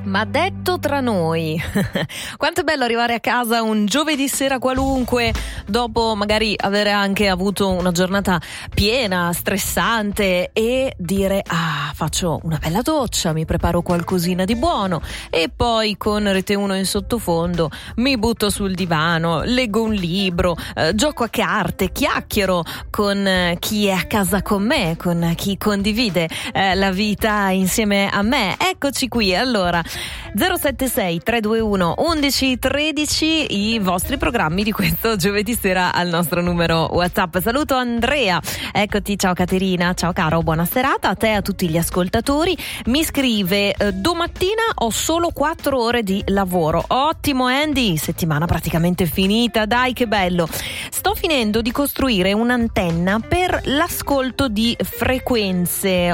Ma detto tra noi, quanto è bello arrivare a casa un giovedì sera qualunque, dopo magari aver anche avuto una giornata piena, stressante, e dire: faccio una bella doccia, mi preparo qualcosina di buono e poi con Rete 1 in sottofondo mi butto sul divano, leggo un libro, gioco a carte, chiacchiero con chi è a casa con me, con chi condivide la vita insieme a me. Eccoci qui, allora 076 321 1113 i vostri programmi di questo giovedì sera al nostro numero WhatsApp. Saluto Andrea, eccoti, ciao Caterina, ciao caro, buona serata a te e a tutti gli ascoltatori. Mi scrive: domattina ho solo 4 ore di lavoro. Ottimo Andy, settimana praticamente finita, dai che bello. Sto finendo di costruire un'antenna per l'ascolto di frequenze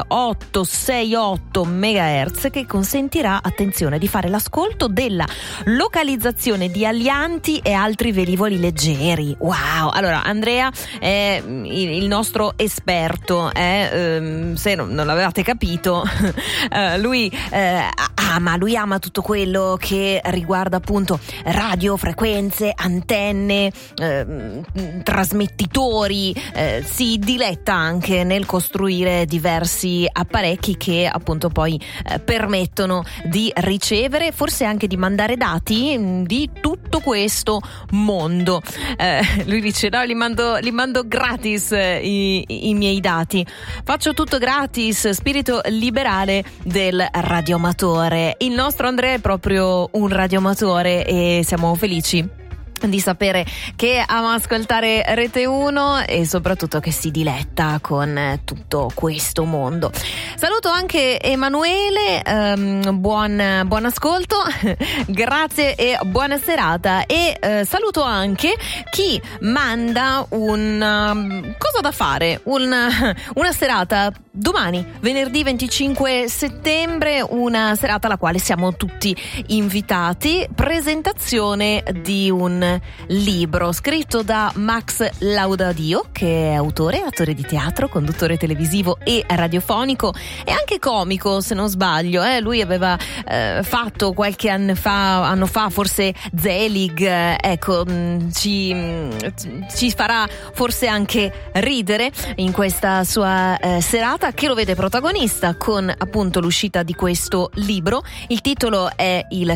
868 MHz che consentirà, attenzione, di fare l'ascolto della localizzazione di alianti e altri velivoli leggeri. Wow! Allora, Andrea è il nostro esperto, se non l'avevate capito, lui ama tutto quello che riguarda appunto radio, frequenze, antenne, trasmettitori, si diletta anche nel costruire diversi apparecchi che appunto poi permettono di ricevere, forse anche di mandare dati di tutto questo mondo. Lui dice: no, li mando gratis i miei dati, faccio tutto gratis, spirito liberale del radioamatore. Il nostro Andrea è proprio un radioamatore e siamo felici di sapere che ama ascoltare Rete 1 e soprattutto che si diletta con tutto questo mondo. Saluto anche Emanuele, buon ascolto, grazie e buona serata. E saluto anche chi manda cosa da fare, una serata domani, venerdì 25 settembre, una serata alla quale siamo tutti invitati, presentazione di un libro scritto da Max Laudadio, che è autore di teatro, conduttore televisivo e radiofonico e anche comico, se non sbaglio. Lui aveva fatto qualche anno fa forse Zelig, ecco, ci farà forse anche ridere in questa sua serata, che lo vede protagonista con appunto l'uscita di questo libro. Il titolo è Il